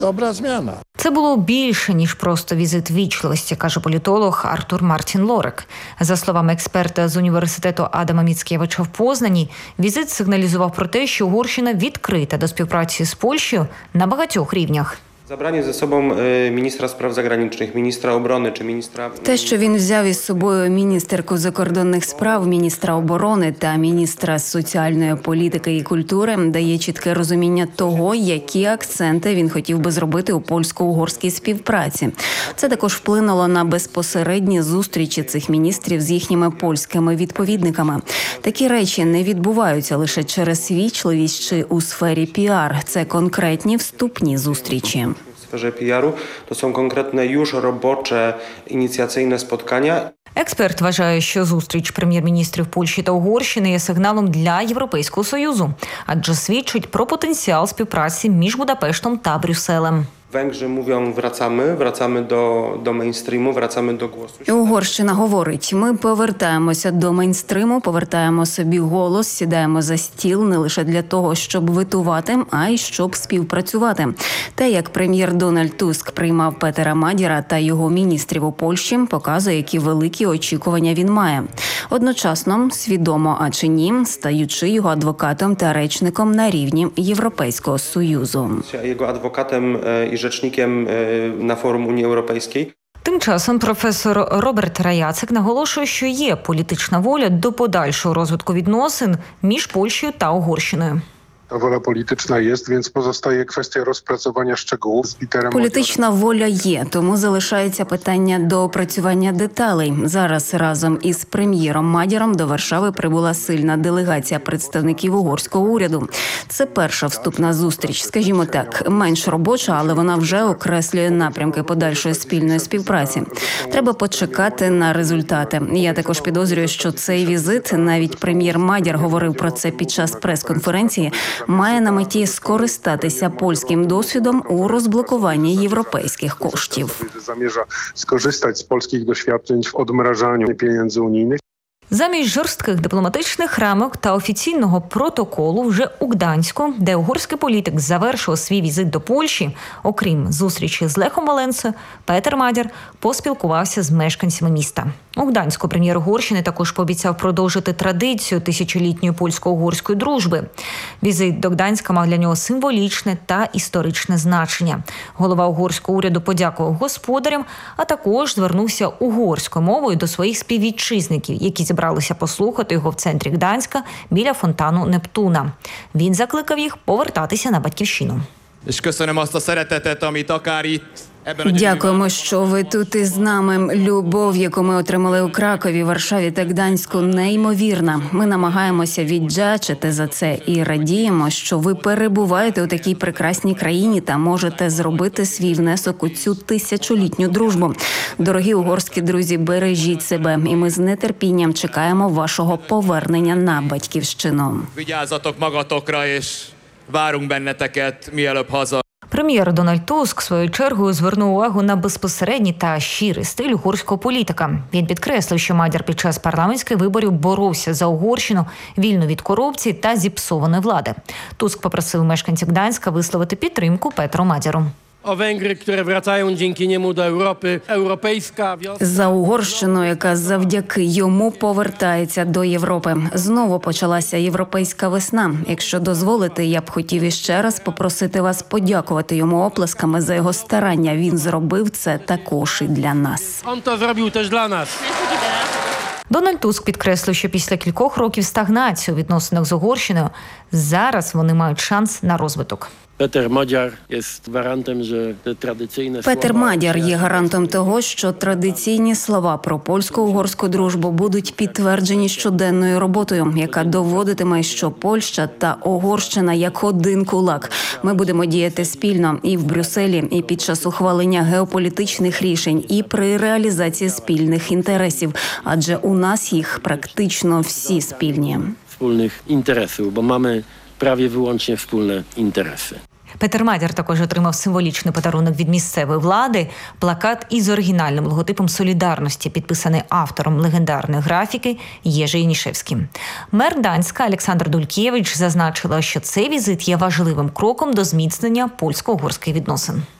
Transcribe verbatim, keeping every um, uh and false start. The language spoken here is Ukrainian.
Добра зміна. Це було більше, ніж просто візит вічливості, каже політолог Артур Мартін Лорик. За словами експерта з університету Адама Міцкевича в Познані, візит сигналізував про те, що Угорщина відкрита до співпраці з Польщею на багатьох рівнях. Забрanie ze sobą міністра справ заграничних, міністра оборони чи міністра... Те, що він взяв із собою міністерку закордонних справ, міністра оборони та міністра соціальної політики і культури, дає чітке розуміння того, які акценти він хотів би зробити у польсько-угорській співпраці. Це також вплинуло на безпосередні зустрічі цих міністрів з їхніми польськими відповідниками. Такі речі не відбуваються лише через вічливість чи у сфері піар. Це конкретні вступні зустрічі. W sferze P R u to są konkretne już robocze, inicjacyjne spotkania. Експерт вважає, що зустріч прем'єр-міністрів Польщі та Угорщини є сигналом для Європейського Союзу, адже свідчить про потенціал співпраці між Будапештом та Брюсселем. Węgrzy mówią wracamy, wracamy do, do mainstreamu, wracamy do głosu. Угорщина говорить, ми повертаємося до мейнстриму, повертаємо собі голос, сідаємо за стіл не лише для того, щоб витувати, а й щоб співпрацювати. Те, як прем'єр Дональд Туск приймав Петера Мадяра та його міністрів у Польщі, показує, які великі очікування він має. Одночасно, свідомо, а чи ні, стаючи його адвокатом та речником на рівні Європейського Союзу. Його адвокатом і rzecznikiem на форум Унії Європейської. Тим часом професор Роберт Раяцик наголошує, що є політична воля до подальшого розвитку відносин між Польщею та Угорщиною. Воля політична є, więc позостає kwestia розпрацювання szczegółów з Пітером. Політична воля є, тому залишається питання до опрацювання деталей. Зараз разом із прем'єром Мадяром до Варшави прибула сильна делегація представників угорського уряду. Це перша вступна зустріч, скажімо так, менш робоча, але вона вже окреслює напрямки подальшої спільної співпраці. Треба почекати на результати. Я також підозрюю, що цей візит, навіть прем'єр Мадяр говорив про це під час прес-конференції, має на меті скористатися польським досвідом у розблокуванні європейських коштів. Замірza skorzystać z polskich doświadczeń w odmrażaniu pieniędzy unijnych. Замість жорстких дипломатичних рамок та офіційного протоколу вже у Гданську, де угорський політик завершив свій візит до Польщі, окрім зустрічі з Лехом Валенсою, Петер Мадяр поспілкувався з мешканцями міста. У Гданську прем'єр Угорщини також пообіцяв продовжити традицію тисячолітньої польсько-угорської дружби. Візит до Гданська мав для нього символічне та історичне значення. Голова угорського уряду подякував господарям, а також звернувся угорською мовою до своїх співвітчизників, які зібралися послухати його в центрі Гданська біля фонтану Нептуна. Він закликав їх повертатися на батьківщину. Дякуємо, що ви тут із нами. Любов, яку ми отримали у Кракові, Варшаві та Гданську, неймовірна. Ми намагаємося віддячити за це і радіємо, що ви перебуваєте у такій прекрасній країні та можете зробити свій внесок у цю тисячолітню дружбу. Дорогі угорські друзі, бережіть себе, і ми з нетерпінням чекаємо вашого повернення на батьківщину. Прем'єр Дональд Туск, своєю чергою, звернув увагу на безпосередній та щирий стиль угорського політика. Він підкреслив, що Мадяр під час парламентських виборів боровся за Угорщину, вільну від корупції та зіпсованої влади. Туск попросив мешканців Гданська висловити підтримку Петру Мадяру. O Węgry, które wracają dzięki niemu do Europy. Europejska wiosna. За Угорщину, яка завдяки йому повертається до Європи. Знову почалася європейська весна. Якщо дозволите, я б хотів іще раз попросити вас подякувати йому оплесками за його старання. Він зробив це також і для нас. On to zrobił też dla nas. Дональд Туск підкреслив, що після кількох років стагнації у відносинах з Угорщиною зараз вони мають шанс на розвиток. Петер Мадяр є гарантом, що традиційне Петер Мадяр є гарантом того, що традиційні слова про польсько-угорську дружбу будуть підтверджені щоденною роботою, яка доводитиме, що Польща та Угорщина як один кулак. Ми будемо діяти спільно і в Брюсселі, і під час ухвалення геополітичних рішень, і при реалізації спільних інтересів, адже у нас їх практично всі спільні. Спільних інтересів, бо маємо prawie wyłącznie wspólne interesy. Петер Мадяр також отримав символічний подарунок від місцевої влади – плакат із оригінальним логотипом солідарності, підписаний автором легендарної графіки Єжи Янішевським. Мер Гданська Олександр Дулькевич зазначила, що цей візит є важливим кроком до зміцнення польсько-угорських відносин.